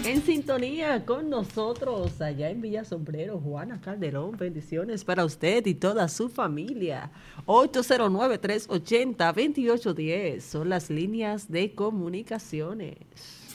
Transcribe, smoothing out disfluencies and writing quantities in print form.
En sintonía con nosotros allá en Villa Sombrero, Juana Calderón. Bendiciones para usted y toda su familia. 809-380-2810 son las líneas de comunicaciones.